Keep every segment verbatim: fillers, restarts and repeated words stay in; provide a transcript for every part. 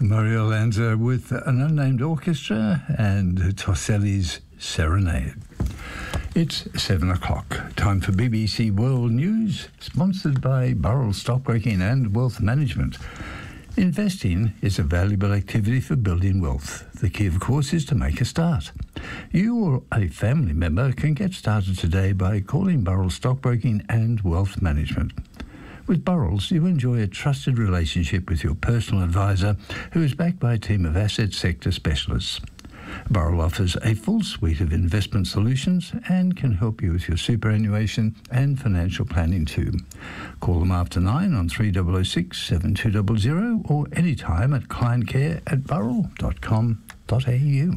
Mario Lanza with an unnamed orchestra and Toselli's Serenade. It's seven o'clock. Time for B B C World News, sponsored by Burrell Stockbroking and Wealth Management. Investing is a valuable activity for building wealth. The key, of course, is to make a start. You or a family member can get started today by calling Burrell Stockbroking and Wealth Management. With Burrells, you enjoy a trusted relationship with your personal advisor, who is backed by a team of asset sector specialists. Burrell offers a full suite of investment solutions and can help you with your superannuation and financial planning too. Call them after nine on three oh oh six, seven two zero zero or anytime at clientcare at burrell dot com dot a u.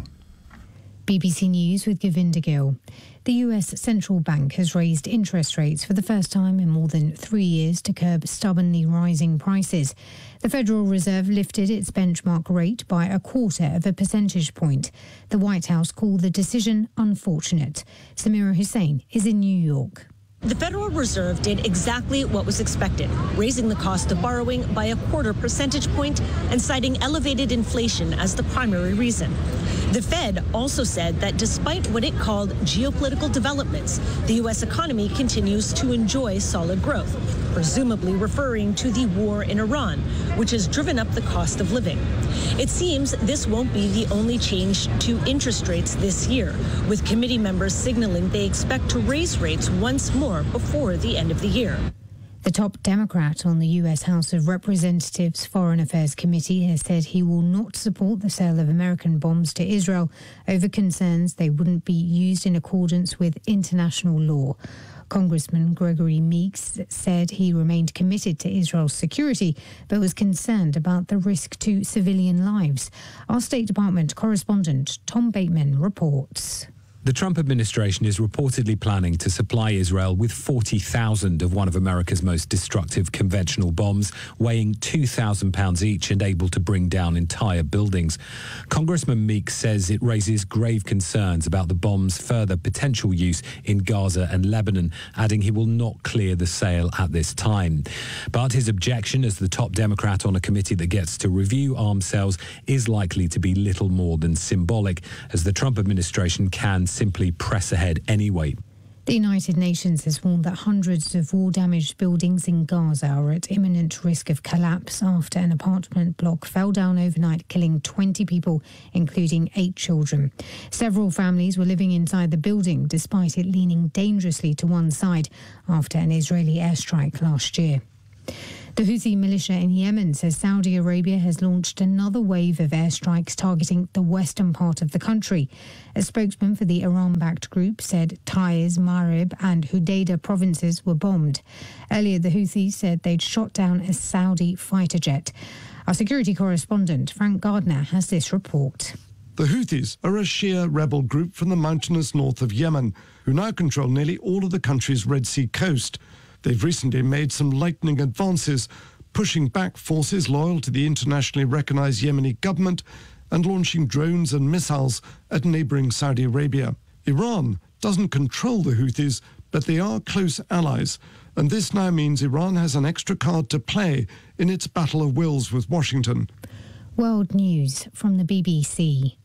B B C News with Govinda Gill. The U S Central Bank has raised interest rates for the first time in more than three years to curb stubbornly rising prices. The Federal Reserve lifted its benchmark rate by a quarter of a percentage point. The White House called the decision unfortunate. Samira Hussain is in New York. The Federal Reserve did exactly what was expected, raising the cost of borrowing by a quarter percentage point and citing elevated inflation as the primary reason. The Fed also said that despite what it called geopolitical developments, the U S economy continues to enjoy solid growth, presumably referring to the war in Iran, which has driven up the cost of living. It seems this won't be the only change to interest rates this year, with committee members signaling they expect to raise rates once more before the end of the year. The top Democrat on the U S House of Representatives Foreign Affairs Committee has said he will not support the sale of American bombs to Israel over concerns they wouldn't be used in accordance with international law. Congressman Gregory Meeks said he remained committed to Israel's security, but was concerned about the risk to civilian lives. Our State Department correspondent Tom Bateman reports. The Trump administration is reportedly planning to supply Israel with forty thousand of one of America's most destructive conventional bombs, weighing two thousand pounds each and able to bring down entire buildings. Congressman Meeks says it raises grave concerns about the bomb's further potential use in Gaza and Lebanon, adding he will not clear the sale at this time. But his objection as the top Democrat on a committee that gets to review arms sales is likely to be little more than symbolic, as the Trump administration can simply press ahead anyway. The United Nations has warned that hundreds of war-damaged buildings in Gaza are at imminent risk of collapse after an apartment block fell down overnight, killing twenty people, including eight children. Several families were living inside the building, despite it leaning dangerously to one side after an Israeli airstrike last year. The Houthi militia in Yemen says Saudi Arabia has launched another wave of airstrikes targeting the western part of the country. A spokesman for the Iran-backed group said Taiz, Marib and Hudaydah provinces were bombed. Earlier, the Houthis said they'd shot down a Saudi fighter jet. Our security correspondent, Frank Gardner, has this report. The Houthis are a Shia rebel group from the mountainous north of Yemen, who now control nearly all of the country's Red Sea coast. They've recently made some lightning advances, pushing back forces loyal to the internationally recognized Yemeni government and launching drones and missiles at neighboring Saudi Arabia. Iran doesn't control the Houthis, but they are close allies, and this now means Iran has an extra card to play in its battle of wills with Washington. World News from the B B C.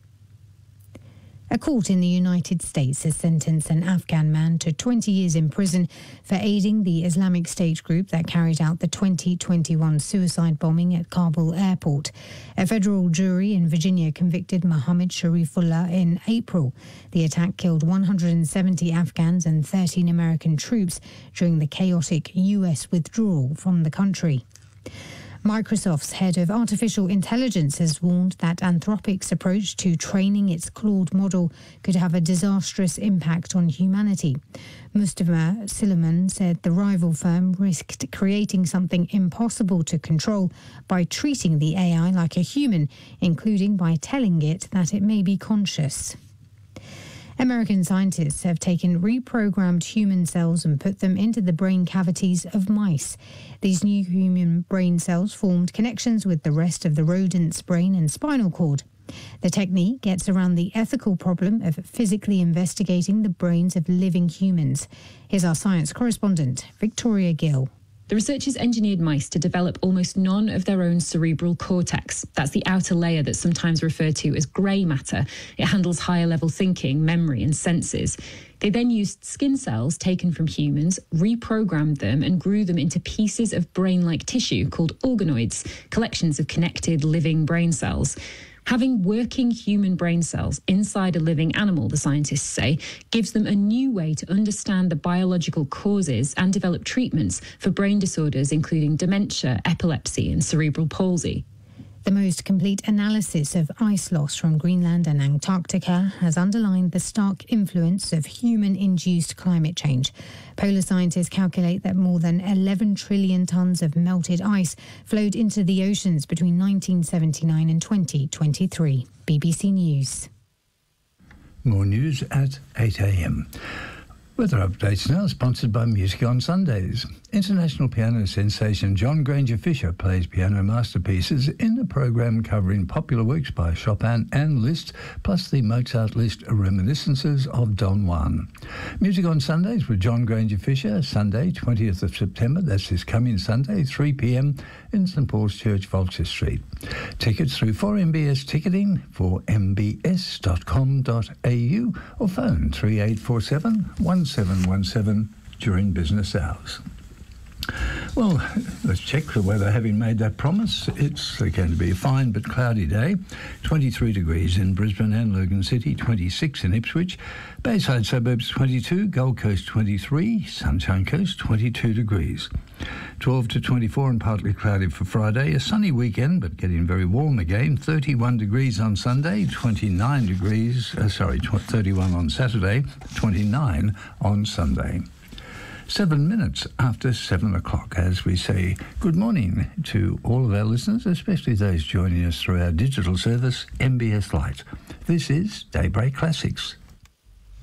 A court in the United States has sentenced an Afghan man to twenty years in prison for aiding the Islamic State group that carried out the twenty twenty-one suicide bombing at Kabul airport. A federal jury in Virginia convicted Mohammed Sharifullah in April. The attack killed one hundred seventy Afghans and thirteen American troops during the chaotic U S withdrawal from the country. Microsoft's head of artificial intelligence has warned that Anthropic's approach to training its Claude model could have a disastrous impact on humanity. Mustafa Silliman said the rival firm risked creating something impossible to control by treating the A I like a human, including by telling it that it may be conscious. American scientists have taken reprogrammed human cells and put them into the brain cavities of mice. These new human brain cells formed connections with the rest of the rodent's brain and spinal cord. The technique gets around the ethical problem of physically investigating the brains of living humans. Here's our science correspondent, Victoria Gill. The researchers engineered mice to develop almost none of their own cerebral cortex. That's the outer layer that's sometimes referred to as grey matter. It handles higher level thinking, memory and senses. They then used skin cells taken from humans, reprogrammed them and grew them into pieces of brain-like tissue called organoids, collections of connected living brain cells. Having working human brain cells inside a living animal, the scientists say, gives them a new way to understand the biological causes and develop treatments for brain disorders including dementia, epilepsy and cerebral palsy. The most complete analysis of ice loss from Greenland and Antarctica has underlined the stark influence of human-induced climate change. Polar scientists calculate that more than eleven trillion tonnes of melted ice flowed into the oceans between nineteen seventy-nine and twenty twenty-three. B B C News. More news at eight a m. Weather updates now, sponsored by Music on Sundays. International piano sensation John Granger Fisher plays piano masterpieces in a programme covering popular works by Chopin and Liszt, plus the Mozart Liszt reminiscences of Don Juan. Music on Sundays with John Granger Fisher, Sunday, twentieth of September, that's this coming Sunday, three p m in St Paul's Church, Vulture Street. Tickets through four M B S ticketing for m b s dot com dot a u or phone three eight four seven, one seven one seven during business hours. Well, let's check the weather. Having made that promise, it's going to be a fine but cloudy day. twenty-three degrees in Brisbane and Logan City, twenty-six in Ipswich, Bayside suburbs twenty-two, Gold Coast twenty-three, Sunshine Coast twenty-two degrees. twelve to twenty-four and partly cloudy for Friday. A sunny weekend, but getting very warm again. thirty-one degrees on Sunday, twenty-nine degrees, uh, sorry, thirty-one on Saturday, twenty-nine on Sunday. Seven minutes after seven o'clock, as we say good morning to all of our listeners, especially those joining us through our digital service, M B S Lite. This is Daybreak Classics.